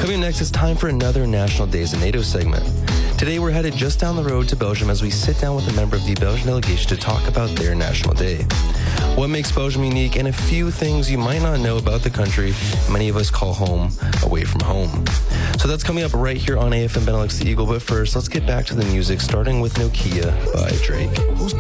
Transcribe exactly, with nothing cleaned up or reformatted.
Coming next, it's time for another National Days of NATO segment. Today, we're headed just down the road to Belgium as we sit down with a member of the Belgian delegation to talk about their National Day. What makes Belgium unique, and a few things you might not know about the country many of us call home away from home. So that's coming up right here on A F M Benelux The Eagle. But first, let's get back to the music, starting with Nokia by Drake.